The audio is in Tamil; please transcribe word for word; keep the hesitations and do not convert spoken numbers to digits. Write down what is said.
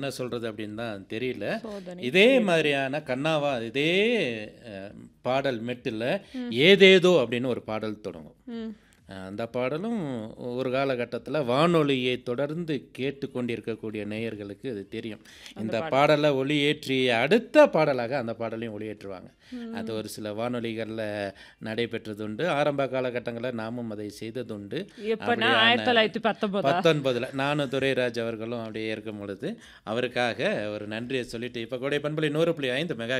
என்ன சொல்கிறது அப்படின்னு தான் தெரியல. சோதனை இதே புரியுது. மாதிரியான கண்ணாவா இதே அஹ், பாடல் மெட்டில் ம் ஏதேதோ அப்படின்னு ஒரு பாடல் தொடங்கும். ம் அஹ், அந்த பாடலும் ஒரு காலகட்டத்தில் வானொலியை தொடர்ந்து கேட்டுக்கொண்டிருக்கக்கூடிய நேயர்களுக்கு அது தெரியும். அந்த இந்த பாடல் பாடலை ஒளியேற்றிய அடுத்த பாடலாக அந்த பாடலையும் ஒளியேற்றுவாங்க. அது ம் ஒரு சில வானொலிகளில் நடைபெற்றதுண்டு. ஆரம்ப காலகட்டங்களில் நாமும் அதை செய்ததுண்டு. எப்போனா அப்படியான ஆயிரத்தி தொள்ளாயிரத்தி பத்தொன்பதா பத்தொன்பதில் நானும் துரைராஜ் அவர்களும் அப்படியே இருக்கும் பொழுது அவருக்காக ஒரு நன்றியை சொல்லிட்டு இப்போ கூட பண்பலை நூறு புள்ளி ஐந்து மெகா